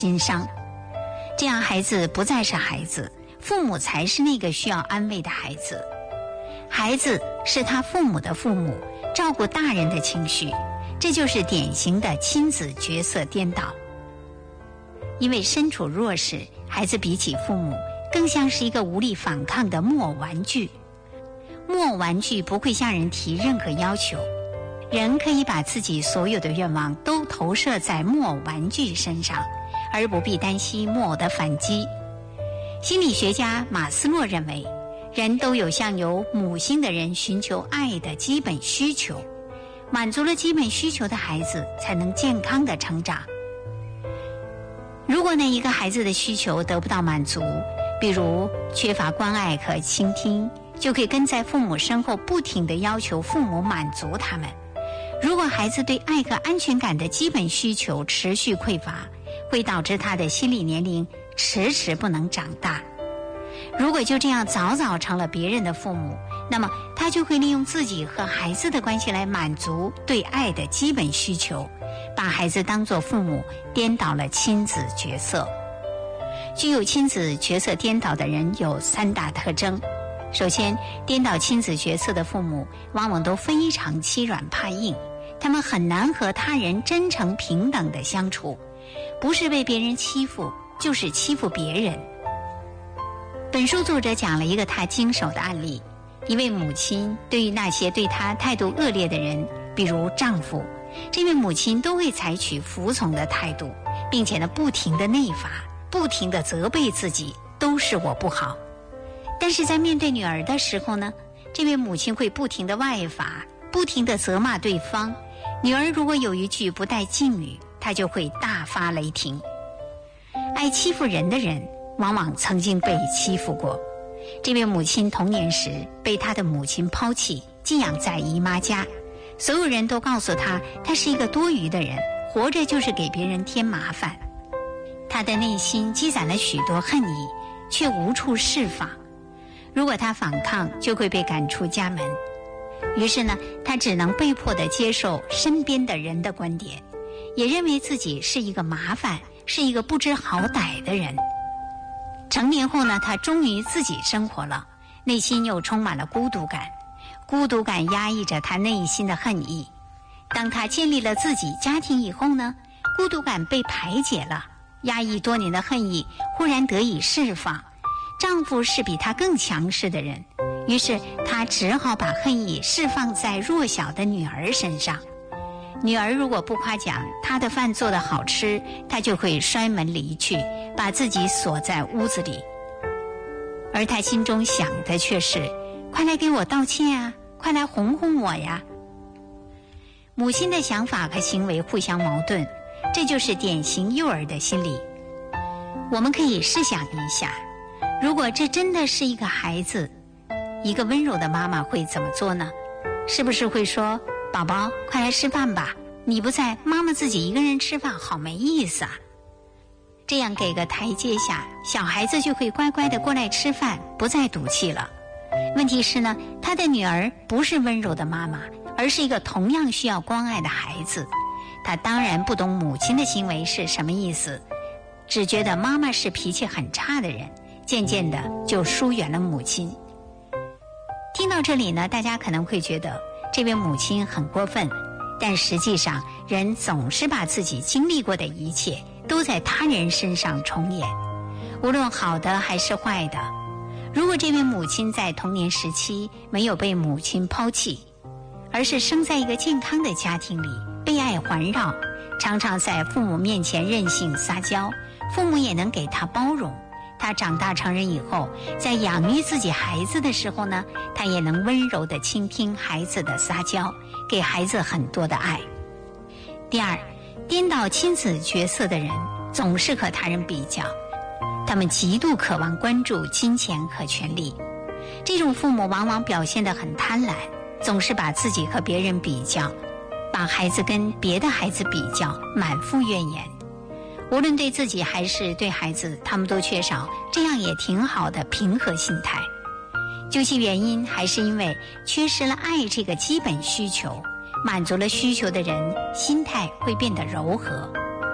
心伤。这样孩子不再是孩子，父母才是那个需要安慰的孩子。孩子是他父母的父母，照顾大人的情绪，这就是典型的亲子角色颠倒。因为身处弱势，孩子比起父母更像是一个无力反抗的木偶玩具。木偶玩具不会向人提任何要求，人可以把自己所有的愿望都投射在木偶玩具身上，而不必担心木偶的反击。心理学家马斯洛认为，人都有向有母星的人寻求爱的基本需求，满足了基本需求的孩子才能健康的成长。如果那一个孩子的需求得不到满足，比如缺乏关爱和倾听，就可以跟在父母身后不停地要求父母满足他们。如果孩子对爱和安全感的基本需求持续匮乏，会导致他的心理年龄迟迟不能长大。如果就这样早早成了别人的父母，那么他就会利用自己和孩子的关系来满足对爱的基本需求，把孩子当作父母，颠倒了亲子角色。具有亲子角色颠倒的人有3大特征。首先，颠倒亲子角色的父母往往都非常欺软怕硬，他们很难和他人真诚平等地相处，不是被别人欺负，就是欺负别人。本书作者讲了一个他经手的案例，一位母亲对于那些对她态度恶劣的人，比如丈夫，这位母亲都会采取服从的态度，并且不停地内罚，不停地责备自己，都是我不好。但是在面对女儿的时候呢，这位母亲会不停地外罚，不停地责骂对方。女儿如果有一句不带敬语，她就会大发雷霆。爱欺负人的人往往曾经被欺负过。这位母亲童年时被她的母亲抛弃，寄养在姨妈家，所有人都告诉她，她是一个多余的人，活着就是给别人添麻烦。她的内心积攒了许多恨意，却无处释放。如果她反抗，就会被赶出家门。于是呢，她只能被迫地接受身边的人的观点，也认为自己是一个麻烦，是一个不知好歹的人。成年后呢，她终于自己生活了，内心又充满了孤独感，孤独感压抑着她内心的恨意。当她建立了自己家庭以后呢，孤独感被排解了，压抑多年的恨意忽然得以释放。丈夫是比她更强势的人，于是她只好把恨意释放在弱小的女儿身上。女儿如果不夸奖她的饭做得好吃，她就会摔门离去，把自己锁在屋子里。而她心中想的却是，快来给我道歉啊，快来哄哄我呀。母亲的想法和行为互相矛盾，这就是典型幼儿的心理。我们可以试想一下，如果这真的是一个孩子，一个温柔的妈妈会怎么做呢？是不是会说，宝宝快来吃饭吧，你不在，妈妈自己一个人吃饭好没意思啊。这样给个台阶下，小孩子就会乖乖地过来吃饭，不再赌气了。问题是呢，他的女儿不是温柔的妈妈，而是一个同样需要关爱的孩子。他当然不懂母亲的行为是什么意思，只觉得妈妈是脾气很差的人，渐渐的就疏远了母亲。听到这里呢，大家可能会觉得这位母亲很过分，但实际上人总是把自己经历过的一切都在他人身上重演，无论好的还是坏的。如果这位母亲在童年时期没有被母亲抛弃，而是生在一个健康的家庭里，被爱环绕，常常在父母面前任性撒娇，父母也能给她包容，她长大成人以后，在养育自己孩子的时候呢，她也能温柔地倾听孩子的撒娇，给孩子很多的爱。第二，颠倒亲子角色的人总是和他人比较，他们极度渴望关注、金钱和权利。这种父母往往表现得很贪婪，总是把自己和别人比较，把孩子跟别的孩子比较，满腹怨言。无论对自己还是对孩子，他们都缺少这样也挺好的平和心态。究其原因，还是因为缺失了爱这个基本需求。满足了需求的人，心态会变得柔和。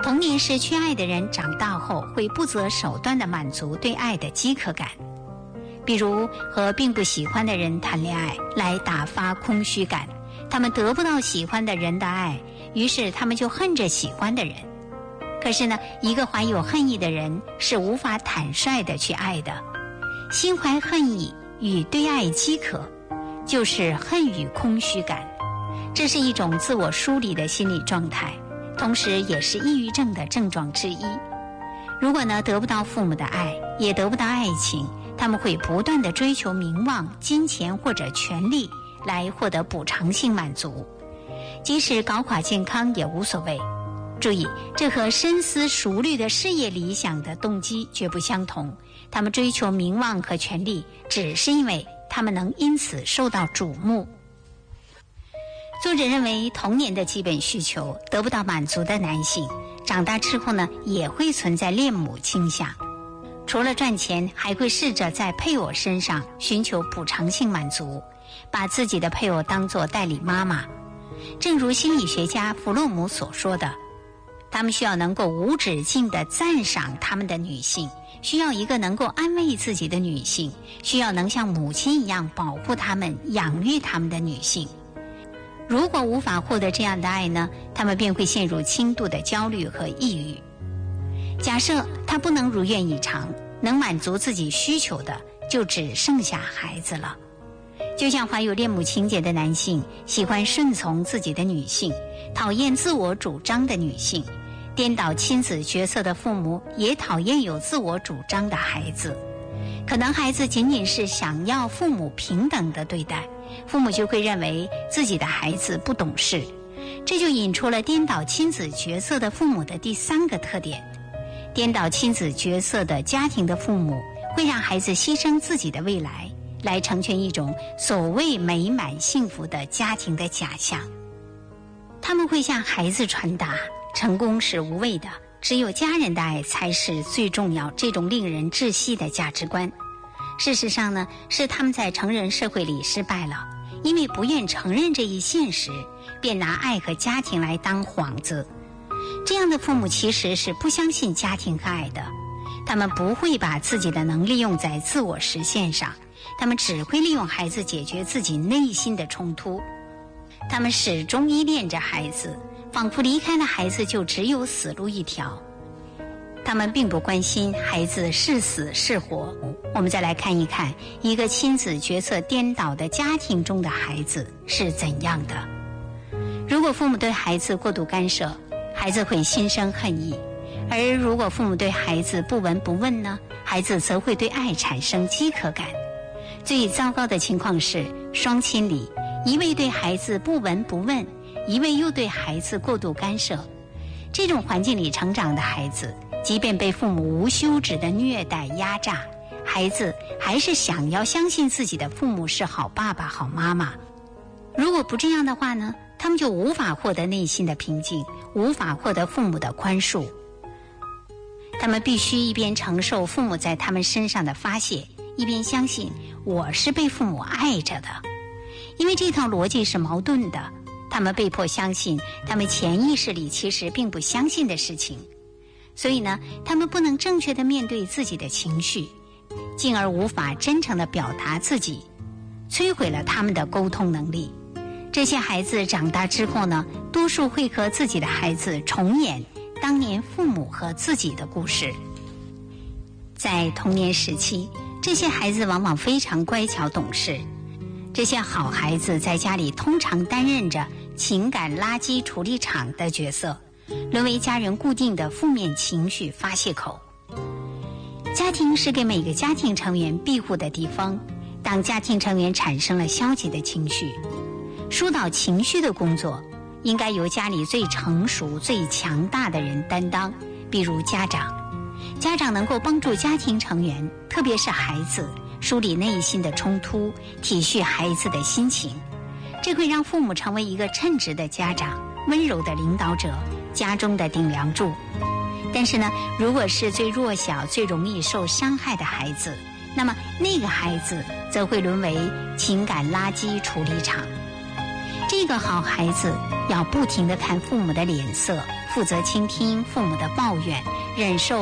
童年时缺爱的人，长大后会不择手段地满足对爱的饥渴感，比如和并不喜欢的人谈恋爱来打发空虚感，他们得不到喜欢的人的爱，于是他们就恨着喜欢的人。可是呢，一个怀有恨意的人是无法坦率地去爱的。心怀恨意与对爱饥渴，就是恨与空虚感，这是一种自我疏离的心理状态，同时也是抑郁症的症状之一。如果呢得不到父母的爱，也得不到爱情，他们会不断地追求名望、金钱或者权力来获得补偿性满足，即使搞垮健康也无所谓。注意，这和深思熟虑的事业理想的动机绝不相同。他们追求名望和权力，只是因为他们能因此受到瞩目。作者认为，童年的基本需求得不到满足的男性，长大之后呢，也会存在恋母倾向。除了赚钱，还会试着在配偶身上寻求补偿性满足，把自己的配偶当作代理妈妈。正如心理学家弗洛姆所说的，他们需要能够无止境地赞赏他们的女性，需要一个能够安慰自己的女性，需要能像母亲一样保护他们、养育他们的女性。如果无法获得这样的爱呢，他们便会陷入轻度的焦虑和抑郁。假设他不能如愿以偿，能满足自己需求的就只剩下孩子了。就像怀有恋母情结的男性喜欢顺从自己的女性，讨厌自我主张的女性，颠倒亲子角色的父母也讨厌有自我主张的孩子。可能孩子仅仅是想要父母平等的对待，父母就会认为自己的孩子不懂事，这就引出了颠倒亲子角色的父母的第三个特点。颠倒亲子角色的家庭的父母会让孩子牺牲自己的未来，来成全一种所谓美满幸福的家庭的假象。他们会向孩子传达成功是无谓的，只有家人的爱才是最重要，这种令人窒息的价值观。事实上呢，是他们在成人社会里失败了，因为不愿承认这一现实，便拿爱和家庭来当幌子。这样的父母其实是不相信家庭和爱的，他们不会把自己的能力用在自我实现上，他们只会利用孩子解决自己内心的冲突。他们始终依恋着孩子，仿佛离开了孩子就只有死路一条。他们并不关心孩子是死是活。我们再来看一看一个亲子角色颠倒的家庭中的孩子是怎样的。如果父母对孩子过度干涉，孩子会心生恨意；而如果父母对孩子不闻不问呢，孩子则会对爱产生饥渴感。最糟糕的情况是，双亲里一位对孩子不闻不问，一位又对孩子过度干涉。这种环境里成长的孩子，即便被父母无休止的虐待压榨，孩子还是想要相信自己的父母是好爸爸好妈妈。如果不这样的话呢，他们就无法获得内心的平静，无法获得父母的宽恕。他们必须一边承受父母在他们身上的发泄，一边相信我是被父母爱着的。因为这套逻辑是矛盾的，他们被迫相信他们潜意识里其实并不相信的事情。所以呢，他们不能正确地面对自己的情绪，进而无法真诚地表达自己，摧毁了他们的沟通能力。这些孩子长大之后呢，多数会和自己的孩子重演当年父母和自己的故事。在童年时期，这些孩子往往非常乖巧懂事。这些好孩子在家里通常担任着情感垃圾处理场的角色，沦为家人固定的负面情绪发泄口。家庭是给每个家庭成员庇护的地方，当家庭成员产生了消极的情绪，疏导情绪的工作应该由家里最成熟最强大的人担当，比如家长。家长能够帮助家庭成员，特别是孩子，梳理内心的冲突，体恤孩子的心情，这会让父母成为一个称职的家长，温柔的领导者，家中的顶梁柱。但是呢，如果是最弱小最容易受伤害的孩子，那么那个孩子则会沦为情感垃圾处理场。这一个好孩子要不停地看父母的脸色，负责倾听父母的抱怨，忍受